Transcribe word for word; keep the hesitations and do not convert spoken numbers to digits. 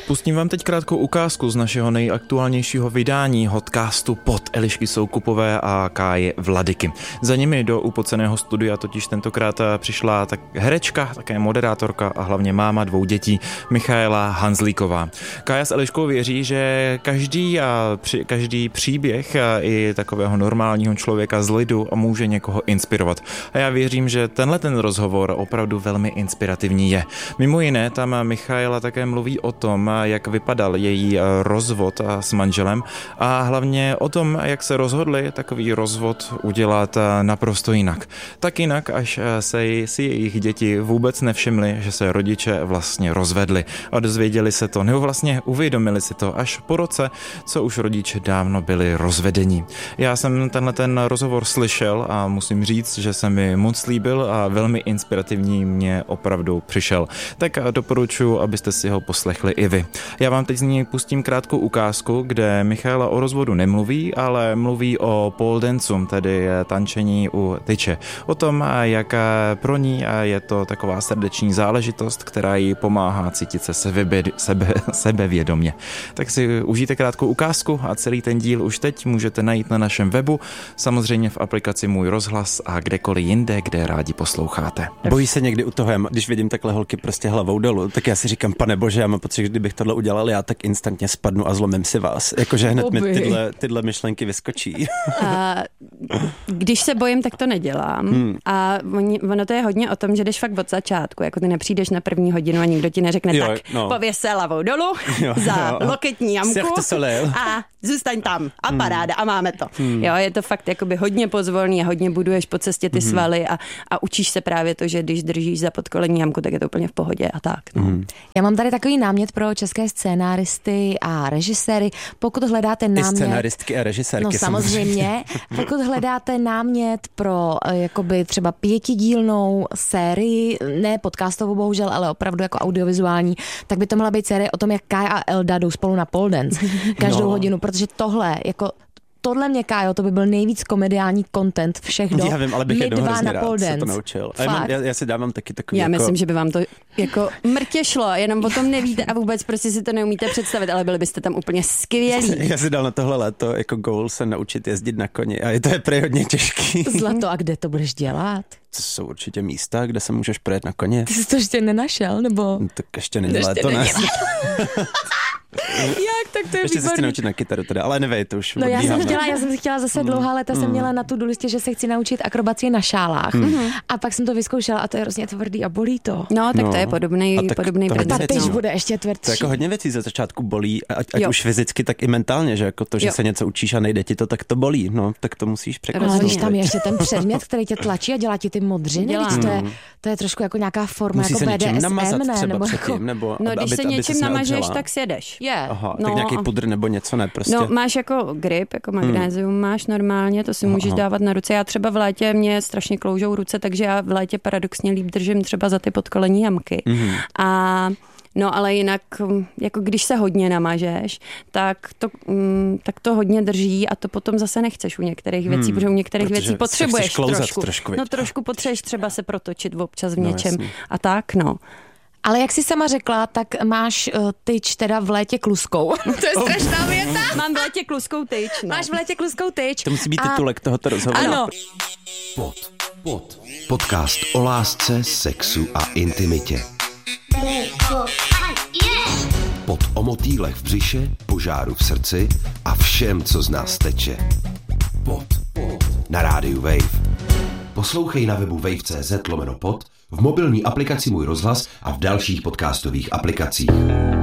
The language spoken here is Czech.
Pustím vám teď krátkou ukázku z našeho nejaktuálnějšího vydání Hotcastu Pod Elišky Soukupové a Káji Vladyky. Za nimi do upoceného studia totiž tentokrát přišla tak herečka, také moderátorka a hlavně máma dvou dětí Michaela Hanzlíková. Kája s Eliškou věří, že každý, a při, každý příběh a i takového normálního člověka z lidu může někoho inspirovat. A já věřím, že tenhle ten rozhovor opravdu velmi inspirativní je. Mimo jiné tam Michaela také mluví o tom, jak vypadal její rozvod s manželem a hlavně o tom, jak se rozhodli takový rozvod udělat naprosto jinak. Tak jinak, až se si jejich děti vůbec nevšimli, že se rodiče vlastně rozvedli a dozvěděli se to, nebo vlastně uvědomili si to až po roce, co už rodiče dávno byli rozvedení. Já jsem tenhle ten rozhovor slyšel a musím říct, že se mi moc líbil a velmi inspirativní mě opravdu přišel. Tak doporučuji, abyste si ho poslechli i vy. Já vám teď z ní pustím krátkou ukázku, kde Michaela o rozvodu nemluví, ale mluví o pole dancu, tedy tančení u tyče. O tom, jak pro ní je to taková srdeční záležitost, která jí pomáhá cítit se sebe, sebe, sebevědomě. Tak si užijte krátkou ukázku a celý ten díl už teď můžete najít na našem webu, samozřejmě v aplikaci Můj rozhlas a kdekoliv jinde, kde rádi posloucháte. Bojí se někdy u toho, když vidím takhle holky prostě hlavou dolů, tak já si říkám, pane bože, já mám pocit, že kdybych tohle udělal já, tak instantně spadnu a zlomím si vás. Jakože hned mi tyhle, tyhle myšlenky vyskočí. A když se bojím, tak to nedělám. Hmm. A ono to je hodně o tom, že jdeš fakt od začátku. Jako ty nepřijdeš na první hodinu a nikdo ti neřekne, jo, tak no. Pověs se hlavou dolů jo, za jo. loketní jamku a zůstaň tam a paráda hmm. a máme to. Hmm. Jo, je to fakt jakoby hodně pozvolný a hodně buduješ po cestě ty hmm. svaly a, a učíš se právě to, že když držíš za podkolení jamku, tak je to úplně v pohodě a tak. No. Hmm. Já mám tady takový námět pro české scénáristy a režiséry. Pokud hledáte námět... I scénáristky a režisérky. No samozřejmě. Pokud hledáte námět pro jakoby třeba pětidílnou sérii, ne podcastovou bohužel, ale opravdu jako audiovizuální, tak by to mohla být série o tom, jak Kája a Elda jdou spolu na pole dance každou no. hodinu, protože tohle jako tohle mě, Kájo, to by byl nejvíc komediální content všech dob. Já vím, ale bych jednou hrozně rád se to naučil. A já, mám, já, já si dávám taky takový Já jako... myslím, že by vám to jako mrtě šlo, jenom o tom nevíte a vůbec prostě si to neumíte představit, ale byli byste tam úplně skvělí. Já si dal na tohle léto jako goal se naučit jezdit na koni a je to je prej hodně těžký. Zlato, a kde to budeš dělat? To jsou určitě místa, kde se můžeš projet na koně. Ty jsi to ještě nenašel, nebo? No, tak ještě není léto, ne? Jak, tak to je ještě výborný. se chci naučit na kytaru teda, ale nevej, to už No já odbíháme. jsem chtěla, já jsem chtěla zase dlouhá léta, mm. jsem měla na tu listě, že se chci naučit akrobaci na šálách. Mm. A pak jsem to vyzkoušela a to je hrozně tvrdý a bolí to. No, tak no. to je podobný, podobný princip. A ta tyč bude ještě tvrdší. To jako hodně věcí za začátku bolí, ať, ať už fyzicky, tak i mentálně, že jako to, že jo. se něco učíš a nejde ti to, tak to bolí. No, tak to musíš překonat. Ale když tam je ještě ten předmět, který tě tlačí a dělá ti ty modřiny, to je, to je trošku jako nějaká forma musí jako B D S M, ne? Nebo jako... nebo no, když aby, se něčím namažeš, tak sjedeš. Aha, tak nějaký pudr nebo něco, ne prostě. No, máš jako grip, jako magnézium hmm. máš normálně, to si můžeš Aha. dávat na ruce. Já třeba v létě mě strašně kloužou ruce, takže já v létě paradoxně líp držím třeba za ty podkolení jamky. Hmm. A no, ale jinak, jako když se hodně namažeš, tak to, mm, tak to hodně drží a to potom zase nechceš u některých věcí, hmm. protože u některých protože věcí potřebuješ trošku. trošku no trošku potřebuješ třeba se protočit občas v něčem no, a tak, no. Ale jak jsi sama řekla, tak máš uh, tyč teda v létě kluskou. To je strašná věta. Mám v létě kluskou tyč. No. Máš v létě kluskou tyč. To musí být a... titulek tohoto rozhovoru. Ano. Pod, pod. Podcast o lásce, sexu a intimitě. Pod o motýlech v břiše, požáru v srdci a všem, co z nás teče. Pod, pod. Na rádiu Wave. Poslouchej na webu wave tečka cz lomeno pod, v mobilní aplikaci Můj rozhlas a v dalších podcastových aplikacích.